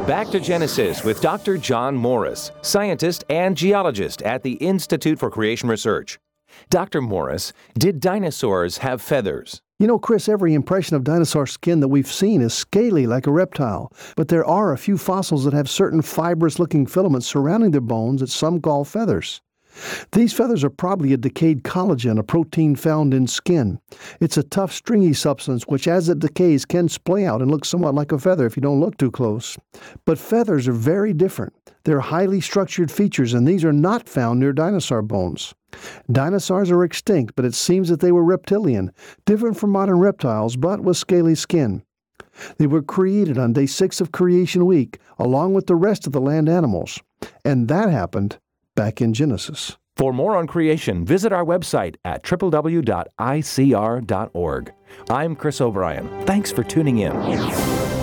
Back to Genesis with Dr. John Morris, scientist and geologist at the Institute for Creation Research. Dr. Morris, did dinosaurs have feathers? You know, Chris, every impression of dinosaur skin that we've seen is scaly like a reptile, but there are a few fossils that have certain fibrous-looking filaments surrounding their bones that some call feathers. These feathers are probably a decayed collagen, a protein found in skin. It's a tough, stringy substance which, as it decays, can splay out and look somewhat like a feather if you don't look too close. But feathers are very different. They're highly structured features, and these are not found near dinosaur bones. Dinosaurs are extinct, but it seems that they were reptilian, different from modern reptiles, but with scaly skin. They were created on day 6 of Creation Week, along with the rest of the land animals. And that happened back in Genesis. For more on creation, visit our website at www.icr.org. I'm Chris O'Brien. Thanks for tuning in.